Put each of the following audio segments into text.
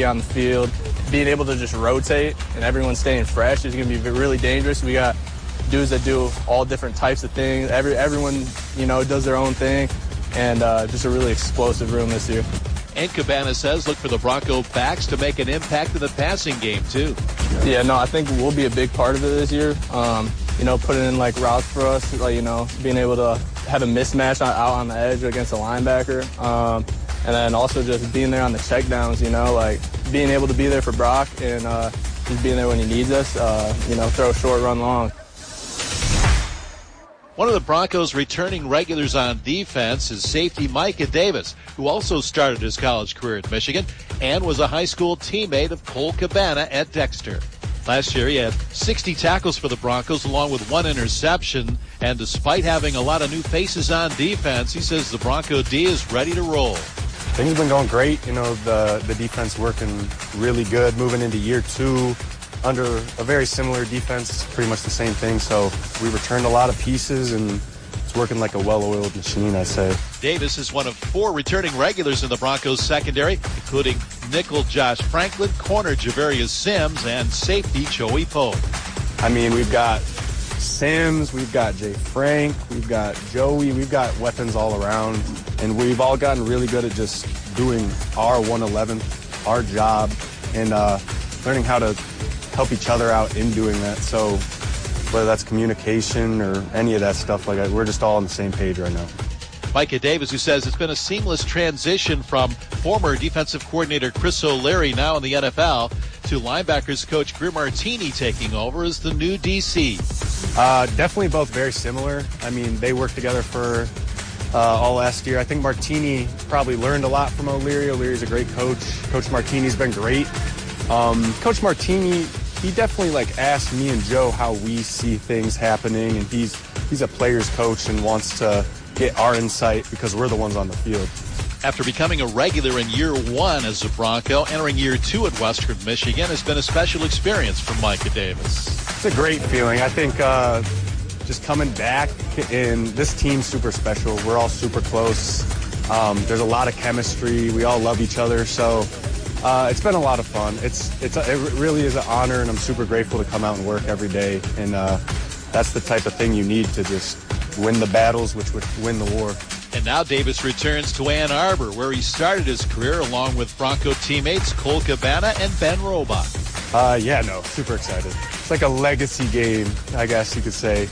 be on the field. Being able to just rotate and everyone staying fresh is going to be really dangerous. We got dudes that do all different types of things. Everyone, does their own thing, and just a really explosive room this year. And Cabana says look for the Bronco backs to make an impact in the passing game, too. Yeah, no, I think we'll be a big part of it this year. Putting in, routes for us, being able to have a mismatch out on the edge against a linebacker. And then also just being there on the checkdowns, being able to be there for Brock and just being there when he needs us, throw short, run long. One of the Broncos' returning regulars on defense is safety Micah Davis, who also started his college career at Michigan and was a high school teammate of Cole Cabana at Dexter. Last year, he had 60 tackles for the Broncos along with 1 interception. And despite having a lot of new faces on defense, he says the Bronco D is ready to roll. Things have been going great. The defense working really good. Moving into year 2 under a very similar defense. It's pretty much the same thing. So we returned a lot of pieces, and it's working like a well-oiled machine, I say. Davis is one of 4 returning regulars in the Broncos secondary, including nickel Josh Franklin, corner Javarius Sims, and safety Joey Pope. We've got Sims, we've got Jay Frank, we've got Joey, we've got weapons all around, and we've all gotten really good at just doing our 111th, our job, and learning how to help each other out in doing that. So whether that's communication or any of that stuff, we're just all on the same page right now. Micah Davis, who says it's been a seamless transition from former defensive coordinator Chris O'Leary, now in the NFL, to linebackers coach Greer Martini taking over as the new DC. Definitely both very similar. They worked together for all last year. I think Martini probably learned a lot from O'Leary. O'Leary's a great coach. Coach Martini's been great. Coach Martini, he definitely asked me and Joe how we see things happening, and he's a player's coach and wants to get our insight because we're the ones on the field. After becoming a regular in year 1 as a Bronco, entering year 2 at Western Michigan has been a special experience for Micah Davis. It's a great feeling. I think just coming back, and this team's super special. We're all super close. There's a lot of chemistry. We all love each other. So it's been a lot of fun. It really is an honor, and I'm super grateful to come out and work every day. And that's the type of thing you need to just win the battles, which would win the war. And now Davis returns to Ann Arbor, where he started his career along with Bronco teammates Cole Cabana and Ben Robach. Super excited. It's like a legacy game, I guess you could say.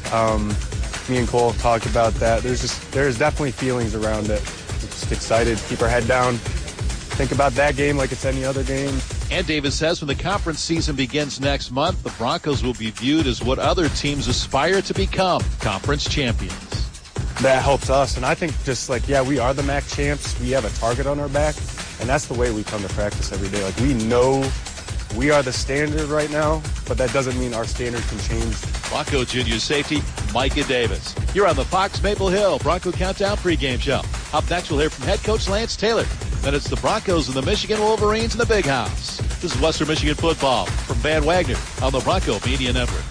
Me and Cole have talked about that. There's definitely feelings around it. We're just excited, keep our head down, think about that game like it's any other game. And Davis says when the conference season begins next month, the Broncos will be viewed as what other teams aspire to become, conference champions. That helps us, and I think we are the MAC champs. We have a target on our back, and that's the way we come to practice every day. We know we are the standard right now, but that doesn't mean our standard can change. Bronco junior safety Micah Davis. You're on the Fox Maple Hill Bronco Countdown pregame show. Up next, we'll hear from head coach Lance Taylor. Then it's the Broncos and the Michigan Wolverines in the Big House. This is Western Michigan football from Van Wagner on the Bronco Media Network.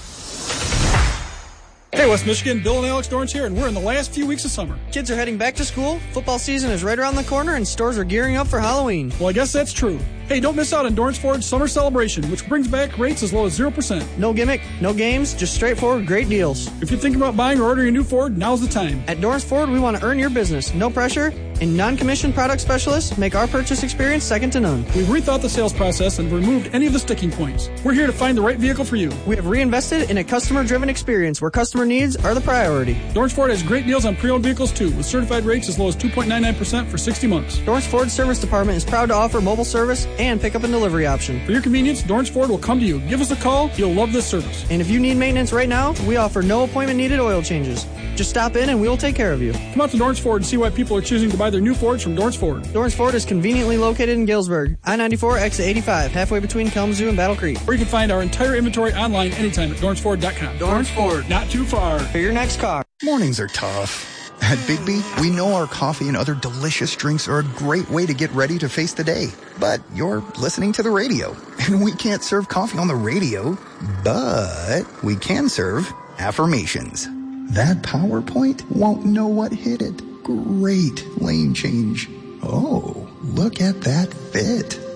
Hey, West Michigan, Bill and Alex Dorrance here, and we're in the last few weeks of summer. Kids are heading back to school, football season is right around the corner, and stores are gearing up for Halloween. Well, I guess that's true. Hey, don't miss out on Dorrance Ford's Summer Celebration, which brings back rates as low as 0%. No gimmick, no games, just straightforward great deals. If you're thinking about buying or ordering a new Ford, now's the time. At Dorrance Ford, we want to earn your business. No pressure, and non-commissioned product specialists make our purchase experience second to none. We've rethought the sales process and removed any of the sticking points. We're here to find the right vehicle for you. We have reinvested in a customer-driven experience where customer needs are the priority. Dorrance Ford has great deals on pre-owned vehicles, too, with certified rates as low as 2.99% for 60 months. Dorrance Ford Service Department is proud to offer mobile service and pickup and delivery option. For your convenience, Dorrance Ford will come to you. Give us a call. You'll love this service. And if you need maintenance right now, we offer no appointment-needed oil changes. Just stop in and we will take care of you. Come out to Dorrance Ford and see why people are choosing to buy their new Fords from Dorrance Ford. Dorrance Ford is conveniently located in Galesburg, I-94, exit 85, halfway between Kalamazoo and Battle Creek. Or you can find our entire inventory online anytime at DorranceFord.com. Dorrance Ford. Not too far. For your next car. Mornings are tough. At Bigby, we know our coffee and other delicious drinks are a great way to get ready to face the day. But you're listening to the radio, and we can't serve coffee on the radio, but we can serve affirmations. That PowerPoint won't know what hit it. Great lane change. Oh, look at that fit.